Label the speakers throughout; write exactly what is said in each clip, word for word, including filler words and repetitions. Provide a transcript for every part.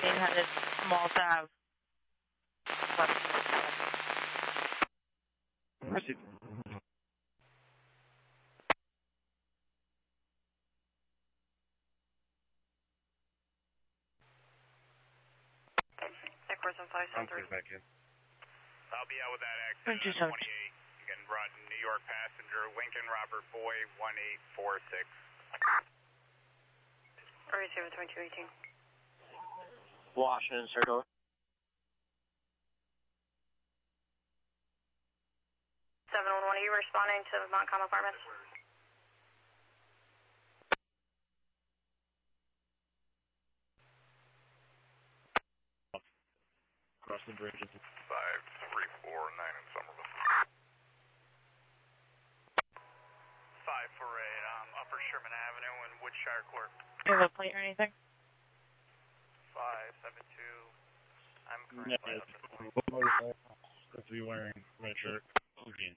Speaker 1: eight hundred small tab.
Speaker 2: Received.
Speaker 3: five seven three.
Speaker 2: Back in.
Speaker 4: I'll be out with that accident on twenty-eight. You're getting brought in New York passenger Lincoln Robert Boy one eight four six.
Speaker 3: Receiver twenty-two eighteen.
Speaker 5: Washington Circle.
Speaker 3: seven one one, are you responding to Montcalm Apartments?
Speaker 2: Cross the bridge.
Speaker 4: five three four nine in Somerville. five four eight, um, Upper Sherman Avenue and Woodshire Court.
Speaker 1: Do you have a plate or anything?
Speaker 4: five seven two. I'm
Speaker 2: Yeah,
Speaker 4: currently
Speaker 2: supposed to be wearing red shirt, blue jeans.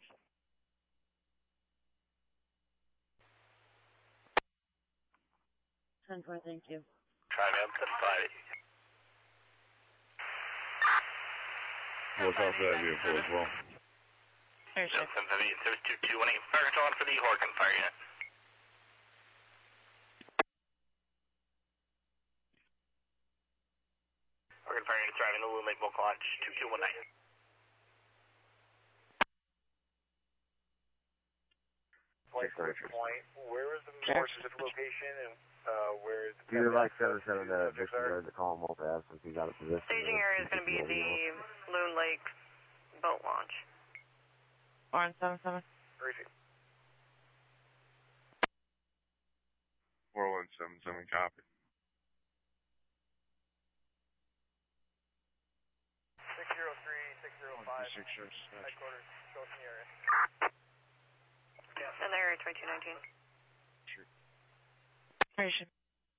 Speaker 1: ten four, thank you.
Speaker 4: Try me up to five.
Speaker 2: We'll talk to that vehicle as well.
Speaker 1: Here's your
Speaker 4: seven seven eight, seven two two one eight. Fire control on for the Horgan Fire Unit. Horgan Fire Unit driving the Little Lake Boca Launch two two one nine.
Speaker 6: Point, where is the more specific location and uh, where is the...
Speaker 5: You would like seven seven to disregard the call multi-ab since he's out of position.
Speaker 3: Staging area is going to be the Loon Lake boat launch.
Speaker 1: Orange seven seven.
Speaker 6: Receive.
Speaker 2: four one seven seven, copy.
Speaker 6: six zero three, six zero five.
Speaker 2: Six zero six.
Speaker 6: Headquarters, show us in the area.
Speaker 3: And area twenty-two nineteen.
Speaker 1: Here's your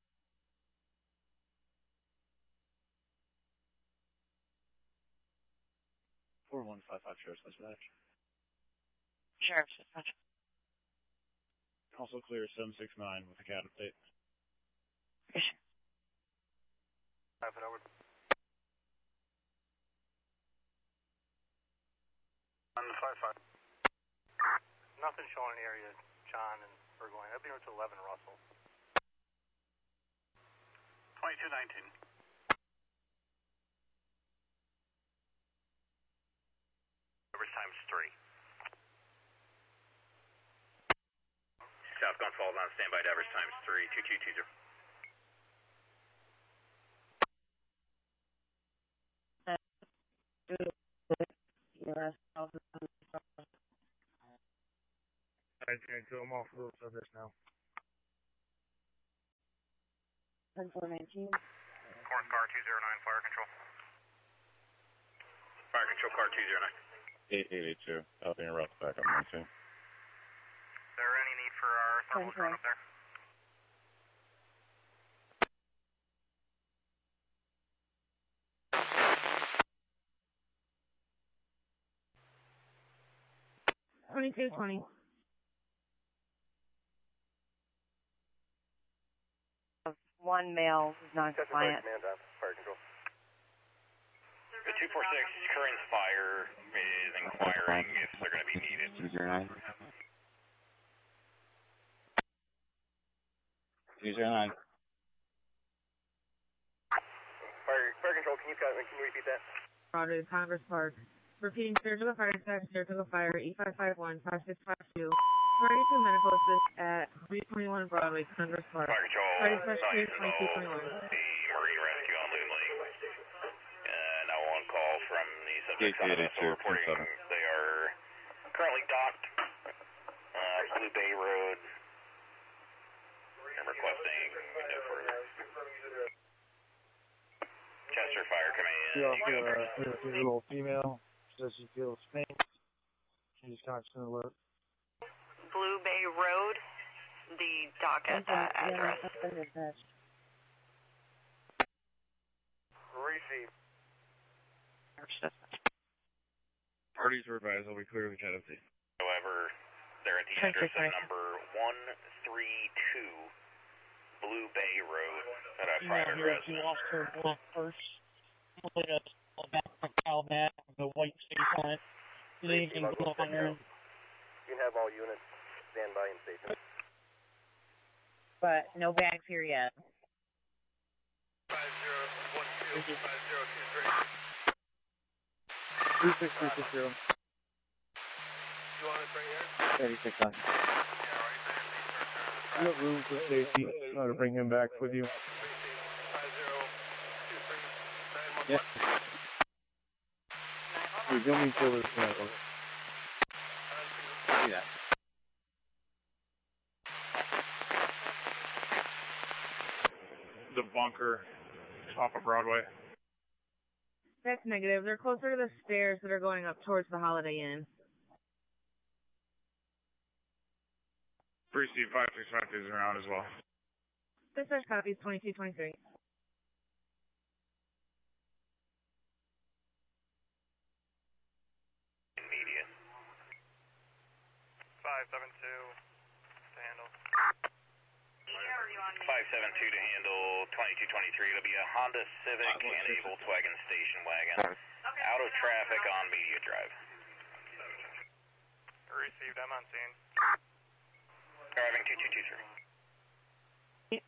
Speaker 2: four one five five, Sheriff's Dispatch.
Speaker 1: Sheriff's Dispatch.
Speaker 2: Also clear seven six nine with a cat update.
Speaker 1: Here's your
Speaker 6: Have it over. On the five five. Nothing showing in the area, John and Burgoyne. I'll be here until eleven, Russell.
Speaker 4: twenty-two nineteen. Average times three. Southbound Falls on standby to average times three, two two two zero.
Speaker 6: I can't go. I'm off the service now.
Speaker 1: ten four nineteen.
Speaker 4: Corinth car two zero nine, fire control. Fire control car two zero nine.
Speaker 2: eight eight eight two, helping route back up nineteen.
Speaker 4: Is there any need for our thermal drone up there?
Speaker 1: twenty-two twenty. One male who's non-compliant.
Speaker 6: Fire control.
Speaker 4: The two four six current fire is inquiring if they're going to be needed.
Speaker 5: two zero nine. two zero nine.
Speaker 6: Fire, fire control, can you, can you repeat that?
Speaker 1: Broadway, Congress Park. Repeating, Surgical Fire Dispatch, Surgical Fire, E five five one, five six five two. Party to medical assist at three twenty-one Broadway, Congress Park.
Speaker 4: Fire control,
Speaker 1: Party dispatch
Speaker 4: signs
Speaker 1: case twenty-two twenty-one.
Speaker 4: the Marine Rescue on Loon Lake. Uh, now one call from the subject on the vessel reporting they are currently docked, uh, Blue Bay Road, and requesting no further. Chester Fire Command.
Speaker 6: You also, uh, a little female says she feels faint. She's constant alert.
Speaker 3: Blue Bay Road, the dock at that address.
Speaker 6: Receive.
Speaker 2: Parties are advised they'll be clear of the cat update.
Speaker 4: However, they're at the address of number one three two Blue Bay Road at a five five
Speaker 7: email
Speaker 4: in
Speaker 7: here
Speaker 4: res.
Speaker 7: that you lost her black purse. Put a back from Calmat with a white face on it. Did anything go on her?
Speaker 6: You can have all units stand by and station.
Speaker 1: But no bags here yet.
Speaker 6: Five zero one two five zero two three.
Speaker 7: Three six three six zero.
Speaker 6: You want us right here?
Speaker 7: Thirty-six on.
Speaker 6: Yeah, right there.
Speaker 7: You have room for safety. I'm going to bring him back with you.
Speaker 6: Five zero two three nine one one.
Speaker 7: Yeah. Hey, don't mean to this tonight, okay? See that. The bunker, top of Broadway.
Speaker 1: That's negative. They're closer to the stairs that are going up towards the Holiday Inn.
Speaker 7: Three C five six five is around as well.
Speaker 1: Dispatch copies twenty-two twenty-three.
Speaker 4: Media.
Speaker 6: Five seven two to handle.
Speaker 4: five seven two to handle twenty-two twenty-three. It'll be a Honda Civic and a Volkswagen station wagon. Out of traffic on Media Drive.
Speaker 6: Received. I'm on scene.
Speaker 4: Driving two two two three.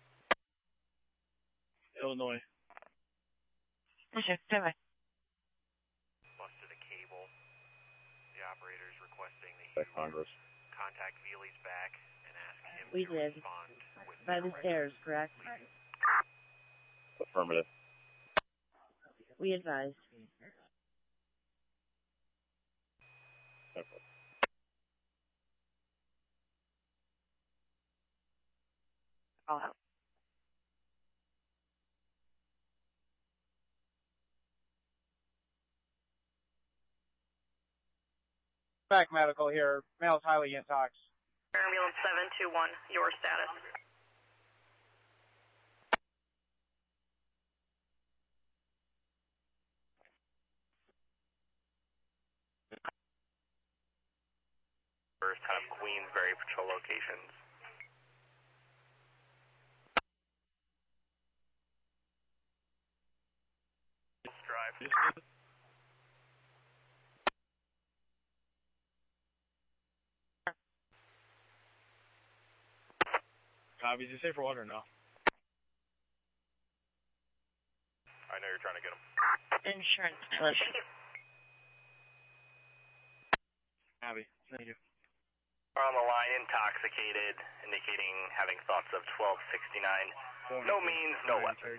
Speaker 7: Illinois.
Speaker 1: Okay, bye.
Speaker 6: Busted a cable. The operator is requesting that you
Speaker 2: Congress.
Speaker 6: contact Veely's back and ask him
Speaker 1: We
Speaker 6: to
Speaker 1: did.
Speaker 6: respond with
Speaker 1: By the stairs, correct?
Speaker 2: Affirmative.
Speaker 1: We advised. All out.
Speaker 7: Back medical here. Male's highly intox.
Speaker 3: Ambulance seven two one, your status.
Speaker 6: First have Queensbury patrol locations. Drive.
Speaker 7: Copy. Did you say for what or no?
Speaker 6: I know you're trying to get him.
Speaker 1: Insurance push.
Speaker 7: Copy. Thank you.
Speaker 6: On the line, intoxicated, indicating having thoughts of twelve sixty-nine. No means, no weapon.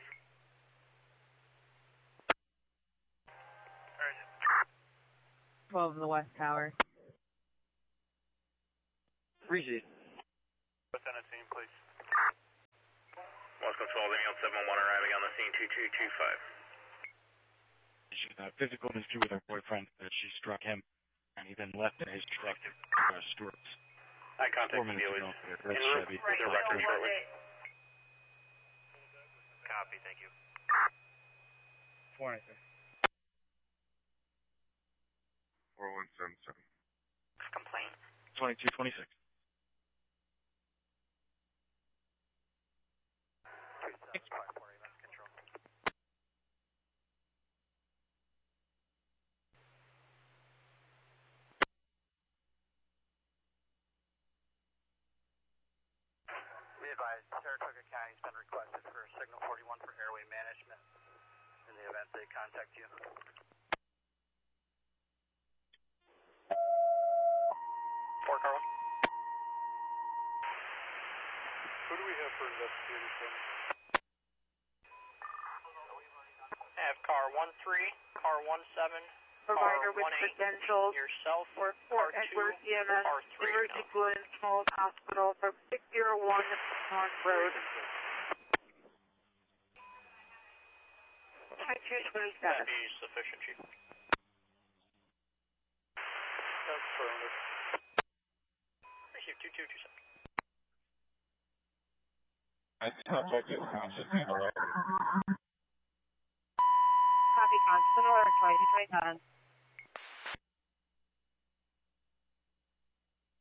Speaker 1: twelve in the West Tower.
Speaker 7: Appreciate it.
Speaker 6: Lieutenant team, please.
Speaker 4: Moscow twelve, ambulance seven one one arriving on the scene two two two five.
Speaker 8: She had a physical history with her boyfriend that she struck him, and he then left in his truck to uh, Stewart's.
Speaker 4: I contact
Speaker 8: Four minutes
Speaker 4: Veely's.
Speaker 8: ago,
Speaker 4: En
Speaker 8: red
Speaker 4: route
Speaker 8: Chevy.
Speaker 4: with the record shortly.
Speaker 6: Copy, thank you.
Speaker 7: Four ninety-three.
Speaker 2: four one seven seven.
Speaker 3: Complaint.
Speaker 8: twenty-two twenty-six.
Speaker 6: We advise Saratoga County has been requested for signal forty-one for airway management in the event they contact you. Four car one. Who do we have for investigators then?
Speaker 9: I have car one three, car one seven,
Speaker 3: Provider
Speaker 9: car
Speaker 3: with
Speaker 9: one eight,
Speaker 3: credentials
Speaker 9: yourself,
Speaker 3: for
Speaker 9: car
Speaker 3: Fort
Speaker 9: two,
Speaker 3: Edward E M S,
Speaker 9: car three.
Speaker 3: Emergency Wound Falls Hospital from six zero one on Road. twenty-two
Speaker 9: That'd
Speaker 3: twenty-seven.
Speaker 9: be sufficient, Chief.
Speaker 6: Affirmative.
Speaker 9: Receive two two two seven.
Speaker 2: I contacted Constantine already.
Speaker 3: Copy Constable or twenty-two twenty-seven.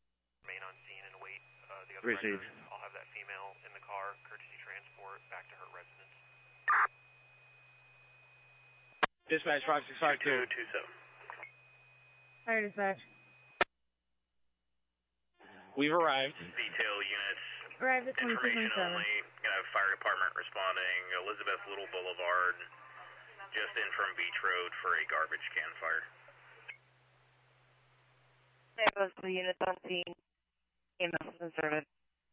Speaker 6: Remain on scene and await uh, the other
Speaker 8: Received.
Speaker 6: records. I'll have that female in the car, courtesy transport, back to her
Speaker 8: Dispatch five six five two.
Speaker 4: two seven.
Speaker 1: Fire dispatch.
Speaker 8: We've arrived.
Speaker 4: Detail units.
Speaker 1: Arrived at twenty-two
Speaker 4: Information
Speaker 1: twenty-seven.
Speaker 4: only. Gonna have fire department responding. Elizabeth Little Boulevard. Just in from Beach Road for a garbage can fire.
Speaker 3: There goes the units on scene. E M S in service.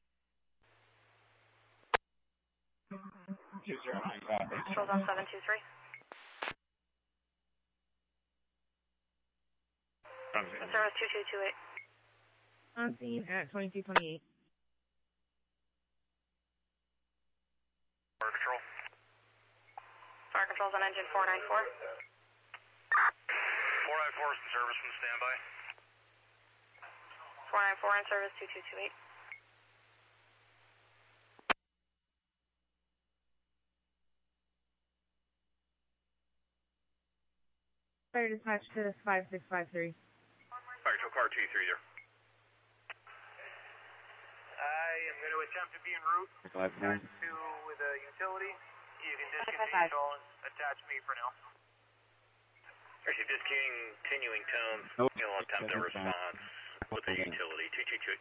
Speaker 8: two zero nine copy.
Speaker 3: Controls on seven two three. Service two two two eight.
Speaker 1: On scene at twenty-two twenty-eight.
Speaker 4: Fire control.
Speaker 3: Fire controls on engine four nine four.
Speaker 4: four nine four is in service from standby.
Speaker 3: four nine four in service two two two eight.
Speaker 1: Fire dispatch to five six five three.
Speaker 4: Fire control car two three zero.
Speaker 6: I am going to attempt to be en route
Speaker 8: five nine.
Speaker 6: to with a utility. You can
Speaker 3: Five,
Speaker 6: discontinue
Speaker 3: five.
Speaker 6: tone and attach me for now.
Speaker 4: Actually, discontinuing tones.
Speaker 8: Nope.
Speaker 4: You'll attempt a response with the utility. two two two eight.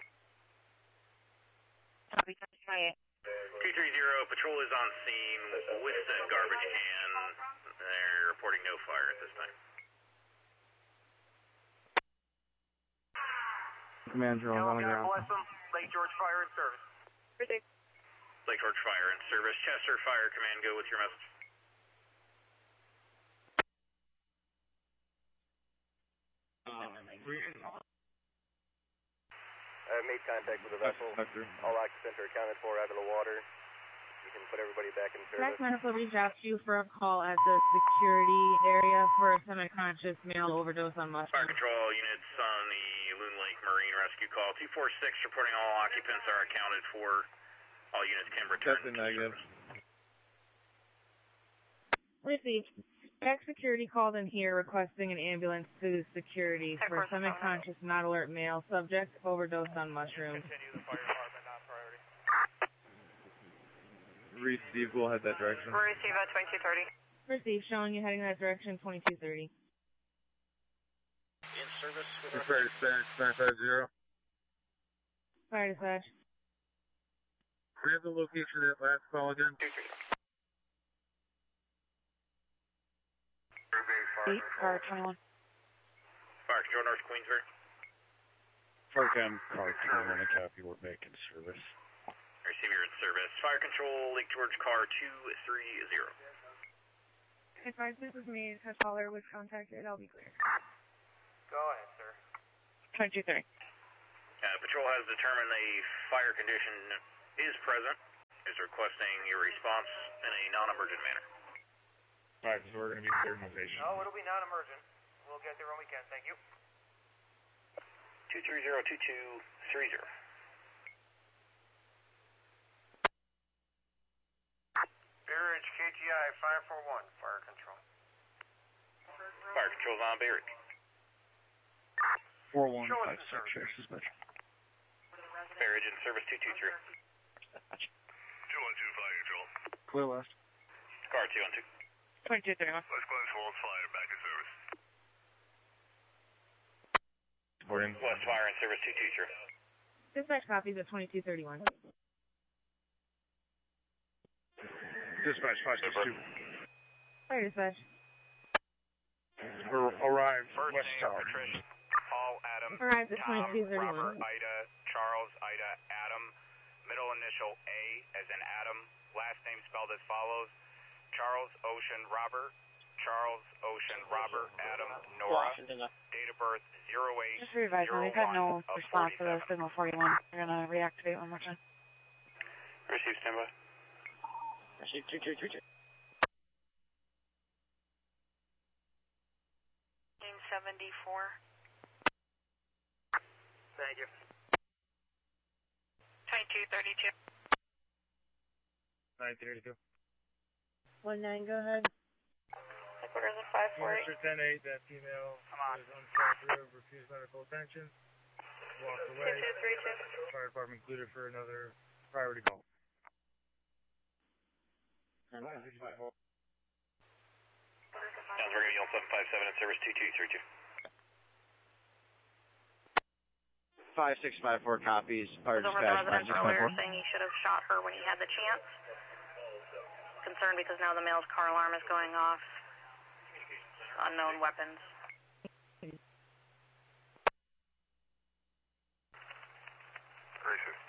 Speaker 3: Copy, try it.
Speaker 4: two three zero, patrol is on scene with said garbage can. They're reporting no fire at this time.
Speaker 8: Commander on the ground.
Speaker 6: Bless them. Lake George Fire in service.
Speaker 3: Received.
Speaker 4: Lake George Fire in service. Chester Fire Command, go with your message.
Speaker 5: I made contact with the vessel. All occupants are accounted for out of the water. You can put everybody back in
Speaker 1: Black
Speaker 5: service.
Speaker 1: Medical reached out to you for a call at the security area for a semi-conscious male overdose on
Speaker 4: Fire
Speaker 1: mushrooms.
Speaker 4: control units on the Loon Lake Marine Rescue Call. two four six reporting all occupants are accounted for. All units can return.
Speaker 8: That's a negative.
Speaker 1: Received. Back security called in here requesting an ambulance to security for a semi-conscious, not alert male subject overdosed on mushrooms.
Speaker 6: Continue the fire department, not priority.
Speaker 8: Receive, we'll head that direction.
Speaker 3: We'll receive at twenty-two thirty.
Speaker 1: Received, showing you heading that direction, twenty-two thirty.
Speaker 6: In service with
Speaker 8: Fire dispatch nine five zero.
Speaker 1: Fire dispatch.
Speaker 8: We have the location of that last call again.
Speaker 3: Eight, car twenty-one.
Speaker 4: Fire control North Queensbury.
Speaker 8: Farcam, car twenty-one, a copy, we're making service.
Speaker 4: Receiver in service. Fire control Lake George car two three zero.
Speaker 1: Advise this is me, a caller was contacted, I'll be clear.
Speaker 6: Go ahead, sir.
Speaker 3: twenty-two thirty.
Speaker 4: Uh, patrol has determined a fire condition is present. Is requesting your response in a non-emergent manner.
Speaker 8: Alright, so we're going to be thermalization.
Speaker 6: No, it'll be non-emergent. We'll get there when we can. Thank you.
Speaker 4: two three zero two two three zero.
Speaker 6: Bay Ridge, K G I five four one, fire control.
Speaker 4: Fire control's on Bay Ridge.
Speaker 8: four one five six, dispatch.
Speaker 4: Bay Ridge in service two two three.
Speaker 2: two one two fire control.
Speaker 8: Clear west.
Speaker 4: Car two one two.
Speaker 3: twenty-two thirty-one.
Speaker 2: West Glen Falls Fire back in service.
Speaker 8: Supporting.
Speaker 4: West Fire in service two two three.
Speaker 1: Dispatch copies at twenty-two thirty-one.
Speaker 8: Dispatch five six two.
Speaker 1: Fire dispatch.
Speaker 8: We're arrived.
Speaker 9: First
Speaker 8: West
Speaker 9: name,
Speaker 8: Tower.
Speaker 9: Patricia, Paul, Adam,
Speaker 1: Arrived at
Speaker 9: Tom,
Speaker 1: twenty-two thirty-one.
Speaker 9: Robert, Ida, Charles, Ida, Adam, middle initial A as in Adam, last name spelled as follows, Charles Ocean Robert, Charles Ocean Robert, Adam, Nora, date of birth zero eight
Speaker 3: Just revise
Speaker 9: zero
Speaker 3: them. We've had
Speaker 9: one
Speaker 3: no
Speaker 9: of
Speaker 3: response to the
Speaker 9: forty-seven.
Speaker 3: signal forty-one. We're going to reactivate one more time.
Speaker 4: Receive standby.
Speaker 3: Receive two two two two. seventy-four.
Speaker 6: Thank you.
Speaker 3: twenty-two thirty-two.
Speaker 8: nine thirty-two.
Speaker 1: One nine, go ahead.
Speaker 3: Headquarters at five four eight.
Speaker 8: ten eight, that female
Speaker 6: Come on.
Speaker 8: is uncooperative, refused medical attention, walked away.
Speaker 3: two two three two.
Speaker 8: Fire department included for another priority call.
Speaker 4: Sounds we're going to be on seven five seven in service two two three two.
Speaker 10: five six five four copies. Fire
Speaker 3: Was over the
Speaker 10: dispatch
Speaker 3: residence
Speaker 10: five six five
Speaker 3: earlier
Speaker 10: four.
Speaker 3: saying he should have shot her when he had the chance. Concerned because now the male's car alarm is going off. Unknown weapons.
Speaker 5: Racist.